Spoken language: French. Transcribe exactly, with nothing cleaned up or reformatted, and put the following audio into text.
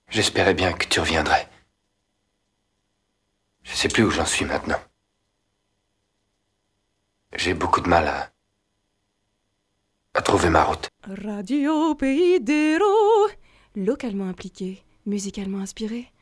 J'espérais bien que tu reviendrais. Je sais plus où j'en suis maintenant. J'ai beaucoup de mal à... à trouver ma route. Radio Pays d'Héros. Localement impliqué, musicalement inspiré,